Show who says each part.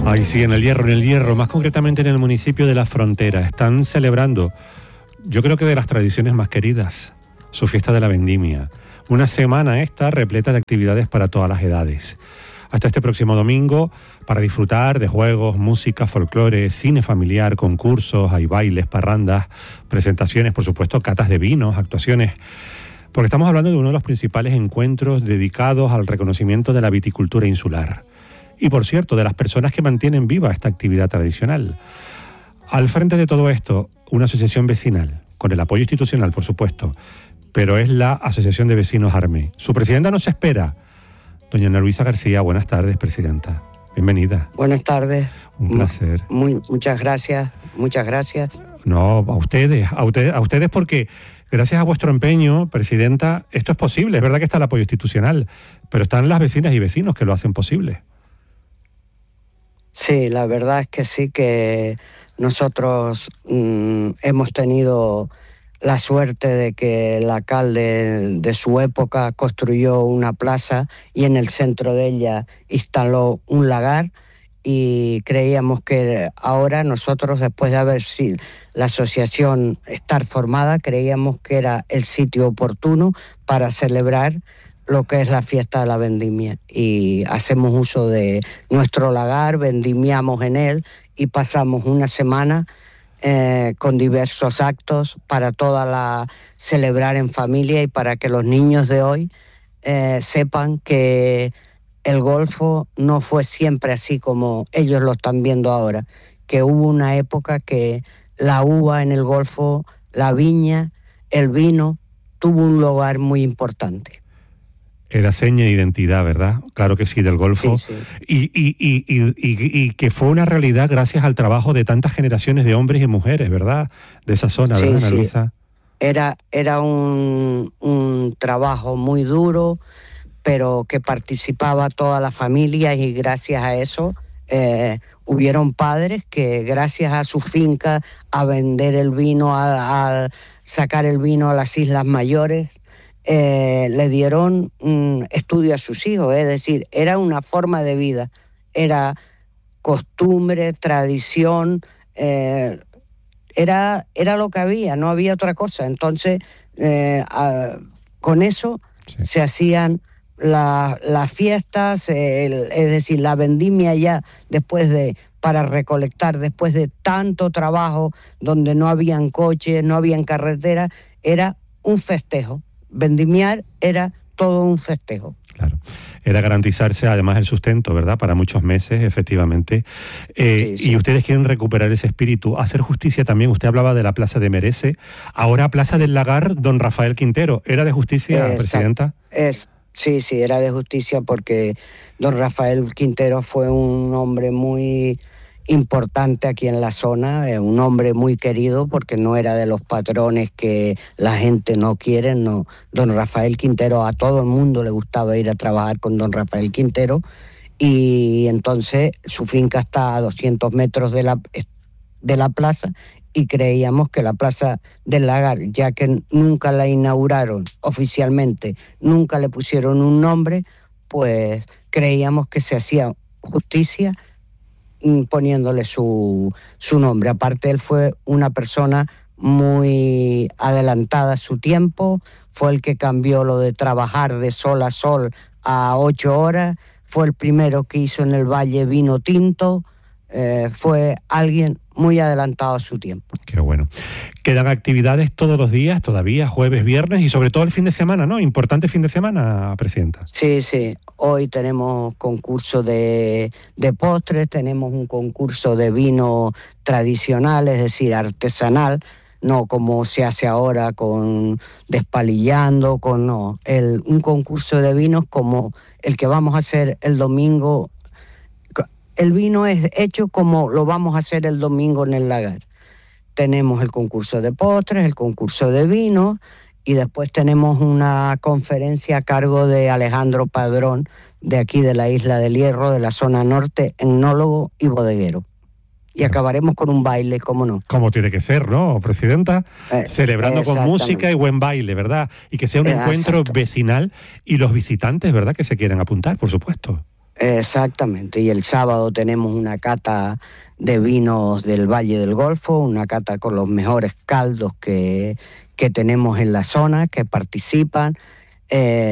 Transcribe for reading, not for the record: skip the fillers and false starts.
Speaker 1: Ay, sí, en el Hierro, más concretamente en el municipio de La Frontera. Están celebrando, yo creo que de las tradiciones más queridas, su fiesta de la vendimia. Una semana esta repleta de actividades para todas las edades. Hasta este próximo domingo, para disfrutar de juegos, música, folclore, cine familiar, concursos, hay bailes, parrandas, presentaciones, por supuesto, catas de vinos, actuaciones. Porque estamos hablando de uno de los principales encuentros dedicados al reconocimiento de la viticultura insular. Y, por cierto, de las personas que mantienen viva esta actividad tradicional. Al frente de todo esto, una asociación vecinal, con el apoyo institucional, por supuesto, pero es la Asociación de Vecinos Armé. Su presidenta nos espera. Doña Ana Luisa García, buenas tardes, presidenta. Bienvenida.
Speaker 2: Buenas tardes.
Speaker 1: Un placer.
Speaker 2: Muchas gracias, muchas gracias.
Speaker 1: No, a ustedes porque gracias a vuestro empeño, presidenta, esto es posible. Es verdad que está el apoyo institucional, pero están las vecinas y vecinos que lo hacen posible.
Speaker 2: Sí, la verdad es que sí, que nosotros hemos tenido la suerte de que el alcalde de su época construyó una plaza y en el centro de ella instaló un lagar, y creíamos que ahora nosotros, después de haber sido la asociación estar formada, creíamos que era el sitio oportuno para celebrar lo que es la fiesta de la vendimia, y hacemos uso de nuestro lagar, vendimiamos en él y pasamos una semana con diversos actos para celebrar en familia y para que los niños de hoy sepan que el Golfo no fue siempre así como ellos lo están viendo ahora, que hubo una época que la uva en el Golfo, la viña, el vino, tuvo un lugar muy importante.
Speaker 1: Era seña de identidad, ¿verdad? Claro que sí, del Golfo.
Speaker 2: Sí, sí.
Speaker 1: Y que fue una realidad gracias al trabajo de tantas generaciones de hombres y mujeres, ¿verdad? De esa zona,
Speaker 2: sí,
Speaker 1: ¿verdad, Ana
Speaker 2: sí.
Speaker 1: Luisa?
Speaker 2: Era un trabajo muy duro, pero que participaba toda la familia, y gracias a eso hubieron padres que gracias a su finca, a vender el vino, a sacar el vino a las Islas Mayores, le dieron estudio a sus hijos. Es decir, era una forma de vida, era costumbre, tradición, era lo que había, no había otra cosa. Entonces, con eso sí, se hacían las fiestas, es decir, la vendimia ya para recolectar, después de tanto trabajo, donde no habían coches, no habían carreteras, era un festejo. Vendimiar era todo un festejo.
Speaker 1: Claro, era garantizarse además el sustento, ¿verdad? Para muchos meses, efectivamente. Sí. Y ustedes quieren recuperar ese espíritu, hacer justicia también. Usted hablaba de la Plaza de Merece, ahora Plaza del Lagar, don Rafael Quintero. ¿Era de justicia, presidenta?
Speaker 2: Sí, era de justicia, porque don Rafael Quintero fue un hombre muy importante aquí en la zona, un hombre muy querido, porque no era de los patrones que la gente no quiere, no. Don Rafael Quintero, a todo el mundo le gustaba ir a trabajar con don Rafael Quintero, y entonces su finca está a 200 metros de la plaza, y creíamos que la Plaza del Lagar, ya que nunca la inauguraron oficialmente, nunca le pusieron un nombre, pues creíamos que se hacía justicia poniéndole su nombre. Aparte, él fue una persona muy adelantada a su tiempo, fue el que cambió lo de trabajar de sol a sol a 8 horas, fue el primero que hizo en el Valle vino tinto, fue alguien muy adelantado a su tiempo.
Speaker 1: Qué bueno. Quedan actividades todos los días, todavía, jueves, viernes, y sobre todo el fin de semana, ¿no? Importante fin de semana, presidenta.
Speaker 2: Sí. Hoy tenemos concurso de postres, tenemos un concurso de vino tradicional, es decir, artesanal, no como se hace ahora con despalillando, un concurso de vinos como el que vamos a hacer el domingo. El vino es hecho como lo vamos a hacer el domingo en el lagar. Tenemos el concurso de postres, el concurso de vino, y después tenemos una conferencia a cargo de Alejandro Padrón, de aquí de la Isla del Hierro, de la zona norte, etnólogo y bodeguero. Y acabaremos con un baile, ¿cómo no?
Speaker 1: Como tiene que ser, ¿no, presidenta? Celebrando con música y buen baile, ¿verdad? Y que sea un encuentro vecinal, y los visitantes, ¿verdad?, que se quieran apuntar, por supuesto.
Speaker 2: Exactamente, y el sábado tenemos una cata de vinos del Valle del Golfo, una cata con los mejores caldos que tenemos en la zona, que participan.